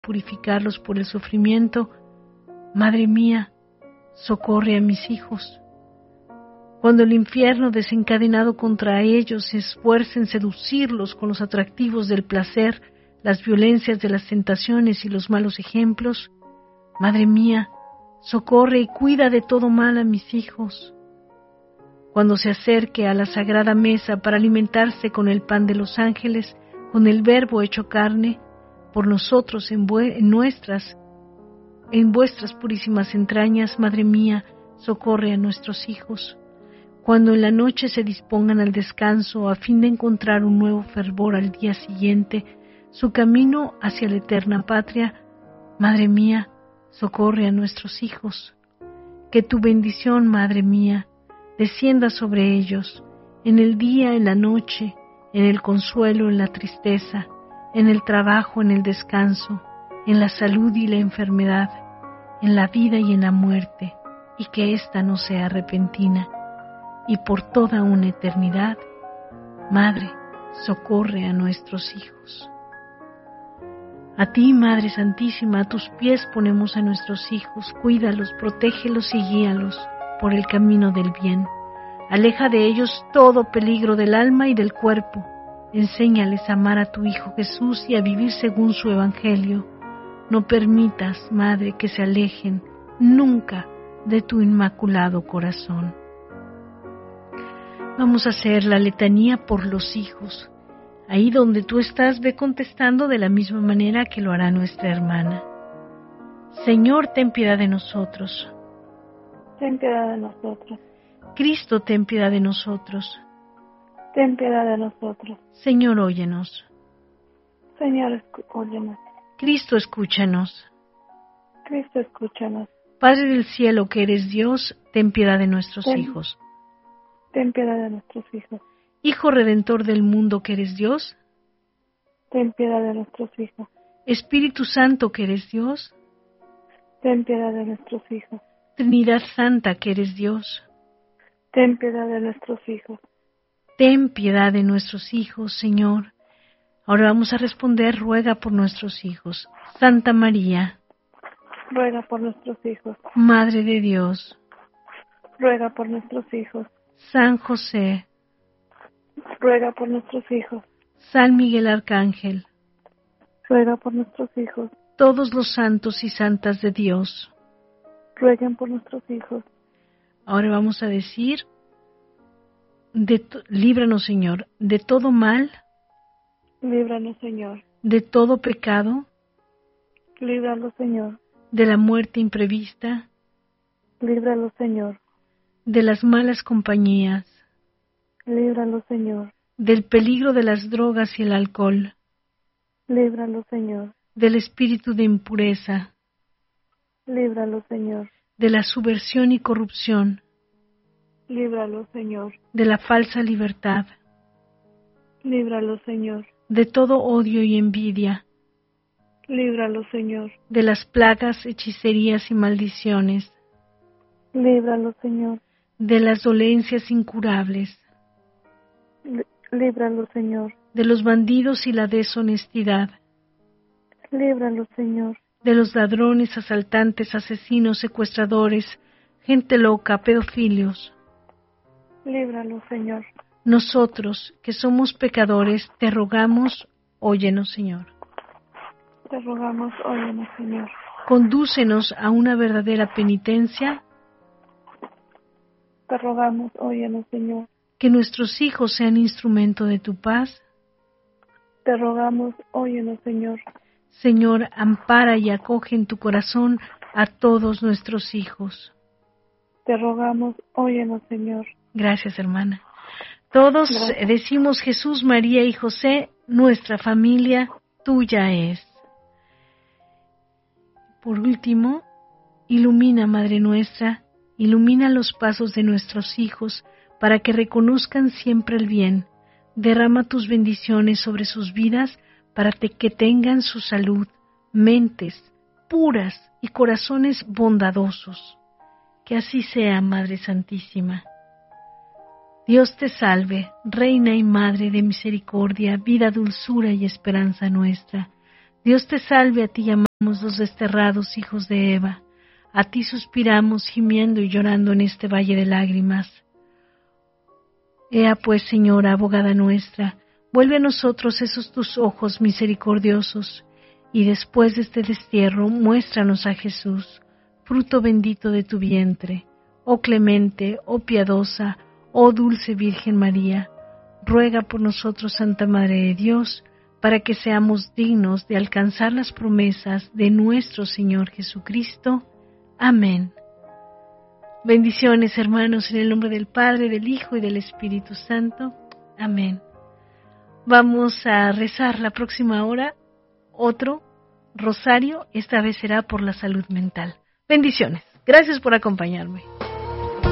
purificarlos por el sufrimiento, Madre mía, socorre a mis hijos. Cuando el infierno desencadenado contra ellos se esfuerce en seducirlos con los atractivos del placer, las violencias de las tentaciones y los malos ejemplos, Madre mía, socorre y cuida de todo mal a mis hijos. Cuando se acerque a la sagrada mesa para alimentarse con el pan de los ángeles, con el Verbo hecho carne, por nosotros en vuestras purísimas entrañas, Madre mía, socorre a nuestros hijos. Cuando en la noche se dispongan al descanso a fin de encontrar un nuevo fervor al día siguiente, su camino hacia la eterna patria, Madre mía, socorre a nuestros hijos. Que tu bendición, Madre mía, descienda sobre ellos, en el día, en la noche, en el consuelo, en la tristeza, en el trabajo, en el descanso, en la salud y la enfermedad, en la vida y en la muerte, y que ésta no sea repentina, y por toda una eternidad. Madre, socorre a nuestros hijos. A ti, Madre Santísima, a tus pies ponemos a nuestros hijos, cuídalos, protégelos y guíalos por el camino del bien. Aleja de ellos todo peligro del alma y del cuerpo. Enséñales a amar a tu Hijo Jesús y a vivir según su Evangelio. No permitas, Madre, que se alejen nunca de tu inmaculado corazón. Vamos a hacer la letanía por los hijos. Ahí donde tú estás, ve contestando de la misma manera que lo hará nuestra hermana. Señor, ten piedad de nosotros. Ten piedad de nosotros. Cristo, ten piedad de nosotros. Ten piedad de nosotros. Señor, óyenos. Señor, óyenos. Cristo, escúchanos. Cristo, escúchanos. Padre del cielo, que eres Dios, ten piedad de nuestros hijos. Ten piedad de nuestros hijos. Hijo Redentor del mundo, que eres Dios. Ten piedad de nuestros hijos. Espíritu Santo, que eres Dios. Ten piedad de nuestros hijos. Trinidad Santa, que eres Dios. Ten piedad de nuestros hijos. Ten piedad de nuestros hijos, Señor. Ahora vamos a responder, ruega por nuestros hijos. Santa María, ruega por nuestros hijos. Madre de Dios, ruega por nuestros hijos. San José, ruega por nuestros hijos. San Miguel Arcángel, ruega por nuestros hijos. Todos los santos y santas de Dios, rueguen por nuestros hijos. Ahora vamos a decir, líbranos, Señor, de todo mal, líbranos, Señor, de todo pecado, líbranos, Señor, de la muerte imprevista, líbranos, Señor, de las malas compañías, líbranos, Señor, del peligro de las drogas y el alcohol, líbranos, Señor, del espíritu de impureza, líbranos, Señor, de la subversión y corrupción, líbranos, Señor, de la falsa libertad, líbranos, Señor, de todo odio y envidia, líbranos, Señor, de las plagas, hechicerías y maldiciones, líbranos, Señor, de las dolencias incurables, líbranos, Señor, de los bandidos y la deshonestidad, líbranos, Señor, de los ladrones, asaltantes, asesinos, secuestradores, gente loca, pedofilios. Líbranos, Señor. Nosotros, que somos pecadores, te rogamos, óyenos, Señor. Te rogamos, óyenos, Señor. Condúcenos a una verdadera penitencia. Te rogamos, óyenos, Señor. Que nuestros hijos sean instrumento de tu paz. Te rogamos, óyenos, Señor. Señor, ampara y acoge en tu corazón a todos nuestros hijos. Te rogamos, óyenos, Señor. Gracias, hermana. Todos decimos Jesús, María y José, nuestra familia tuya es. Por último, ilumina, Madre nuestra, ilumina los pasos de nuestros hijos para que reconozcan siempre el bien. Derrama tus bendiciones sobre sus vidas para que tengan su salud, mentes puras y corazones bondadosos. Que así sea, Madre Santísima. Dios te salve, Reina y Madre de misericordia, vida, dulzura y esperanza nuestra. Dios te salve, a ti llamamos los desterrados hijos de Eva. A ti suspiramos, gimiendo y llorando en este valle de lágrimas. Ea pues, Señora, abogada nuestra, vuelve a nosotros esos tus ojos misericordiosos, y después de este destierro, muéstranos a Jesús, fruto bendito de tu vientre. Oh clemente, oh piadosa, oh dulce Virgen María, ruega por nosotros, Santa Madre de Dios, para que seamos dignos de alcanzar las promesas de nuestro Señor Jesucristo. Amén. Bendiciones, hermanos, en el nombre del Padre, del Hijo y del Espíritu Santo. Amén. Vamos a rezar la próxima hora otro rosario, esta vez será por la salud mental. Bendiciones. Gracias por acompañarme.